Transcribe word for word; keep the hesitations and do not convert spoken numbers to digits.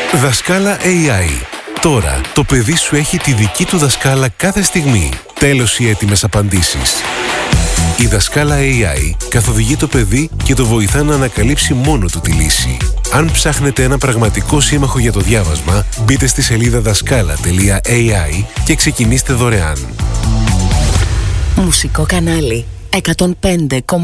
Δασκάλα έι άι. Τώρα το παιδί σου έχει τη δική του δασκάλα κάθε στιγμή. Τέλος οι έτοιμες απαντήσεις. Η Δασκάλα έι άι καθοδηγεί το παιδί και το βοηθά να ανακαλύψει μόνο του τη λύση. Αν ψάχνετε ένα πραγματικό σύμμαχο για το διάβασμα, μπείτε στη σελίδα δασκάλα τελεία έι άι και ξεκινήστε δωρεάν. Μουσικό κανάλι εκατόν πέντε κόμμα